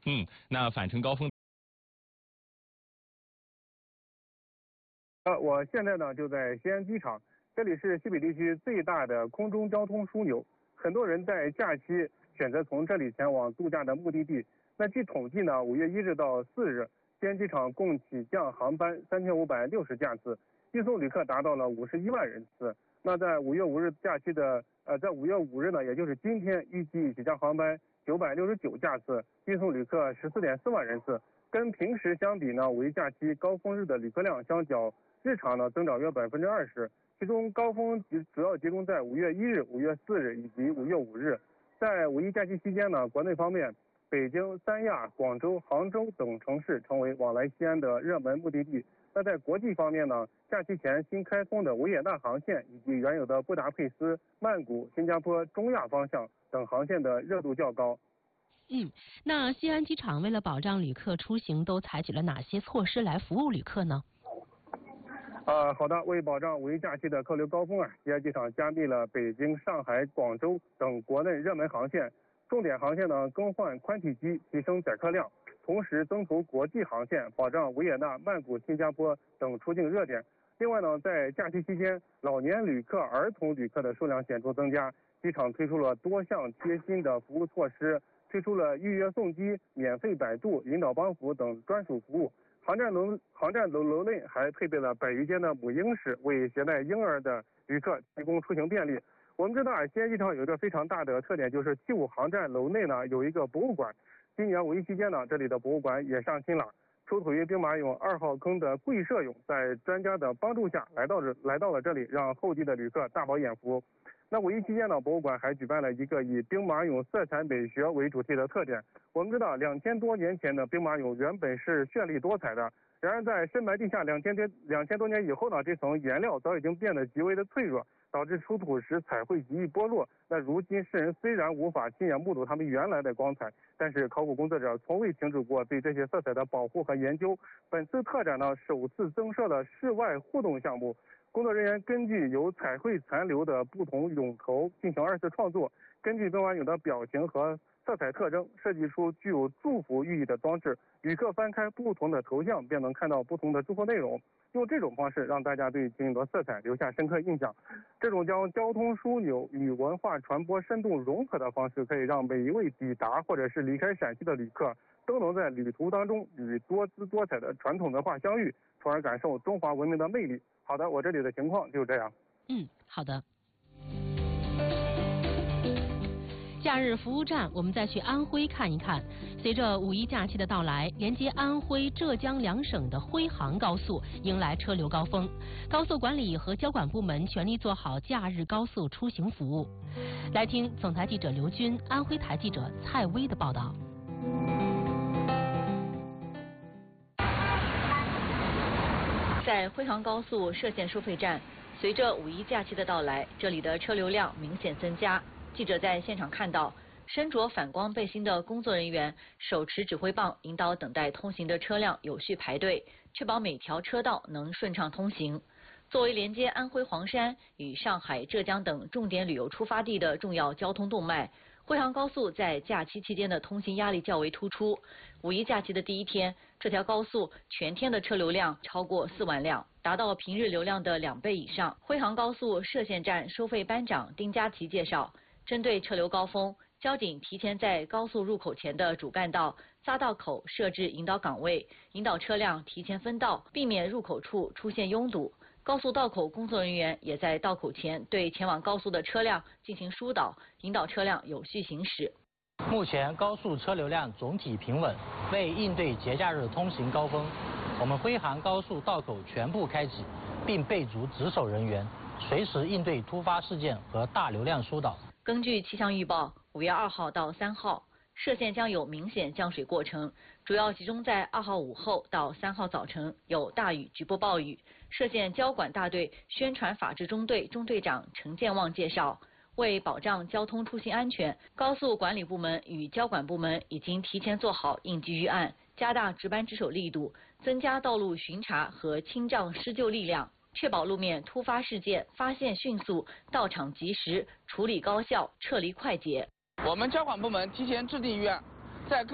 那返程高峰。 我现在呢就在西安机场，这里是西北地区最大的空中交通枢纽，很多人在假期选择从这里前往度假的目的地。那据统计呢，5月1日到4日，西安机场共起降航班3560架次，运送旅客达到了51万人次。那在5月5日假期的在5月5日呢，也就是今天，预计起降航班969架次，运送旅客14.4万人次。跟平时相比呢，5一假期高峰日的旅客量相较日常呢增长约20%，其中高峰主要集中在5月1日、5月4日以及5月5日。在5一假期期间呢，国内方面，北京、三亚、广州、杭州等城市成为往来西安的热门目的地。那在国际方面呢，假期前新开通的维也纳航线以及原有的布达佩斯、曼谷、新加坡、中亚方向等航线的热度较高。 那西安机场为了保障旅客出行，都采取了哪些措施来服务旅客呢？ 好的，为保障5一假期的客流高峰西安机场加密了北京、上海、广州等国内热门航线，重点航线呢更换宽体机，提升载客量，同时增投国际航线，保障维也纳、曼谷、新加坡等出境热点。另外呢，在假期期间，老年旅客、儿童旅客的数量显著增加，机场推出了多项贴心的服务措施，推出了预约送机、免费摆渡、引导帮扶等专属服务。航站楼内还配备了100余间的母婴室，为携带婴儿的旅客提供出行便利。我们知道西安机场有一个非常大的特点，就是T5航站楼内呢有一个博物馆。今年5一期间呢，这里的博物馆也上新了。出土于兵马俑2号坑的跪射俑，在专家的帮助下来到了这里，让后继的旅客大饱眼福。那5一期间呢，博物馆还举办了一个以兵马俑色彩美学为主题的特展。我们知道，2000多年前的兵马俑原本是绚丽多彩的，然而在深埋地下2000多年以后呢，这层颜料早已经变得极为的脆弱，导致出土时彩绘极易剥落。那如今世人虽然无法亲眼目睹它们原来的光彩，但是考古工作者从未停止过对这些色彩的保护和研究。本次特展呢，首次增设了室外互动项目。工作人员根据有彩绘残留的不同俑头进行2次创作，根据兵马俑的表情和色彩特征，设计出具有祝福寓意的装置。旅客翻开不同的头像，便能看到不同的祝福内容。用这种方式让大家对景影的色彩留下深刻印象。这种将交通枢纽与文化传播深度融合的方式，可以让每一位抵达或者是离开陕西的旅客都能在旅途当中与多姿多彩的传统文化相遇，从而感受中华文明的魅力。好的，我这里的情况就是这样。 好的。假日服务站，我们再去安徽看一看。随着5一假期的到来，连接安徽、浙江2省的徽杭高速迎来车流高峰。高速管理和交管部门全力做好假日高速出行服务。来听总台记者刘军、安徽台记者蔡薇的报道。 在徽杭高速涉县收费站，随着5一假期的到来，这里的车流量明显增加。记者在现场看到，身着反光背心的工作人员手持指挥棒，引导等待通行的车辆有序排队，确保每条车道能顺畅通行。作为连接安徽黄山与上海、浙江等重点旅游出发地的重要交通动脉，徽杭高速在假期期间的通行压力较为突出。5一假期的第一天，这条高速全天的车流量超过4万辆，达到平日流量的2倍以上。徽杭高速涉县站收费班长丁佳琪介绍，针对车流高峰，交警提前在高速入口前的主干道、匝道口设置引导岗位，引导车辆提前分道，避免入口处出现拥堵。高速道口工作人员也在道口前对前往高速的车辆进行疏导，引导车辆有序行驶。 目前高速车流量总体平稳，为应对节假日通行高峰，我们徽杭高速道口全部开启，并备足值守人员，随时应对突发事件和大流量疏导。 根据气象预报，5月2号到3号，涉县将有明显降水过程，主要集中在2号午后到3号早晨有大雨局部暴雨。涉县交管大队宣传法制中队中队长陈建旺介绍，为保障交通出行安全，高速管理部门与交管部门已经提前做好应急预案，加大值班值守力度，增加道路巡查和清障施救力量，确保路面突发事件发现迅速，到场及时，处理高效，撤离快捷。 我们交管部门提前制定预案，在各